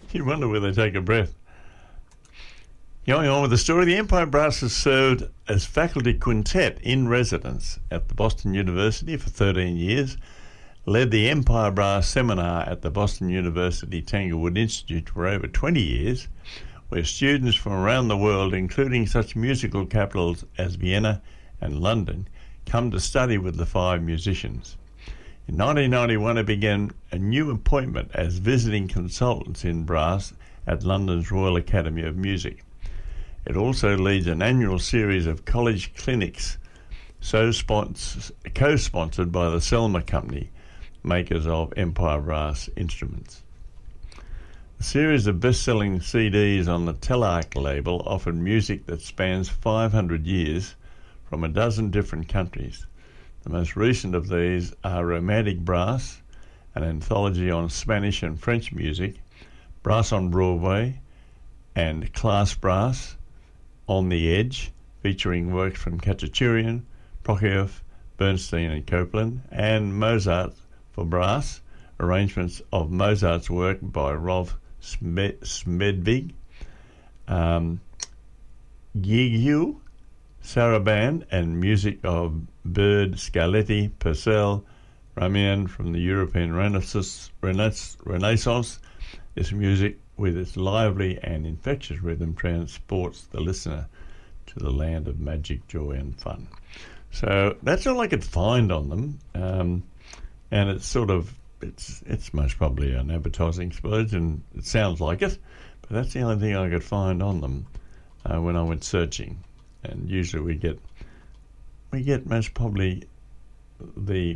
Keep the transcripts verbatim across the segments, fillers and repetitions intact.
You wonder where they take a breath. Going on with the story, the Empire Brass has served as faculty quintet in residence at the Boston University for thirteen years, led the Empire Brass Seminar at the Boston University Tanglewood Institute for over twenty years, where students from around the world, including such musical capitals as Vienna and London, come to study with the five musicians. In nineteen ninety-one, it began a new appointment as visiting consultants in brass at London's Royal Academy of Music. It also leads an annual series of college clinics so spons- co-sponsored by the Selmer Company, makers of Empire Brass instruments. A series of best-selling C Ds on the Telarc label offered music that spans five hundred years from a dozen different countries. The most recent of these are Romantic Brass, an anthology on Spanish and French music, Brass on Broadway, and Class Brass, On the Edge, featuring works from Khachaturian, Prokofiev, Bernstein and Copland, and Mozart for Brass, arrangements of Mozart's work by Rolf Smedvig, um, Gigu, Sarabande, and music of Bird, Scaletti, Purcell, Ramian from the European Renaissance, Renaissance. This music, with its lively and infectious rhythm, transports the listener to the land of magic, joy and fun. So that's all I could find on them, um, and it's sort of, it's it's most probably an advertising explosion. It sounds like it, but that's the only thing I could find on them uh, when I went searching. And usually we get we get most probably the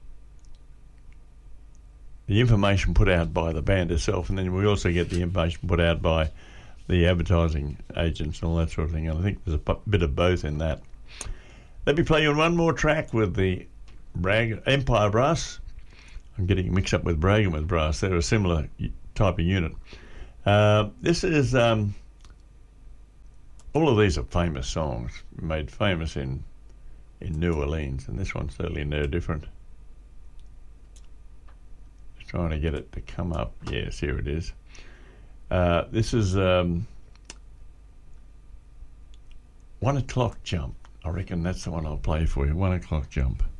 the information put out by the band itself, and then we also get the information put out by the advertising agents and all that sort of thing. And I think there's a p- bit of both in that. Let me play you one more track with the Bragg Empire Brass. I'm getting mixed up with Bragg with Brass. They're a similar type of unit. Uh, this is... Um, all of these are famous songs, made famous in in New Orleans, and this one's certainly no different. Just trying to get it to come up. Yes, here it is. Uh, this is um, One O'Clock Jump. I reckon that's the one I'll play for you, One O'Clock Jump.